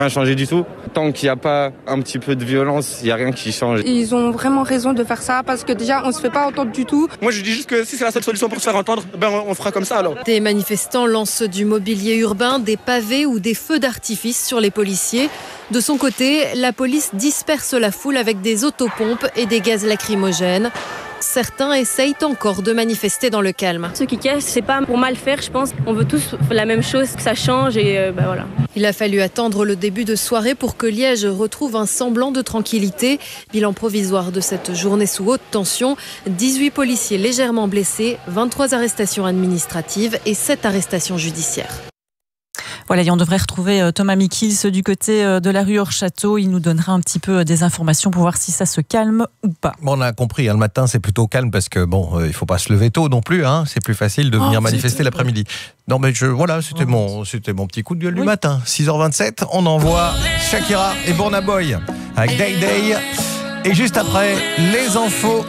Rien changé du tout. Tant qu'il n'y a pas un petit peu de violence, il n'y a rien qui change. Ils ont vraiment raison de faire ça parce que déjà, on ne se fait pas entendre du tout. Moi, je dis juste que si c'est la seule solution pour se faire entendre, on fera comme ça alors. Des manifestants lancent du mobilier urbain, des pavés ou des feux d'artifice sur les policiers. De son côté, la police disperse la foule avec des autopompes et des gaz lacrymogènes. Certains essayent encore de manifester dans le calme. Ceux qui cassent, c'est pas pour mal faire, je pense. On veut tous la même chose, que ça change et voilà. Il a fallu attendre le début de soirée pour que Liège retrouve un semblant de tranquillité. Bilan provisoire de cette journée sous haute tension. 18 policiers légèrement blessés, 23 arrestations administratives et 7 arrestations judiciaires. Voilà, et on devrait retrouver Thomas Mikils du côté de la rue Hors-Château. Il nous donnera un petit peu des informations pour voir si ça se calme ou pas. Bon, on a compris, le matin c'est plutôt calme parce que il ne faut pas se lever tôt non plus. C'est plus facile de venir manifester l'après-midi. Non mais c'était mon petit coup de gueule du matin. 6h27, on envoie Shakira et Burna Boy avec Day Day. Et juste après, les infos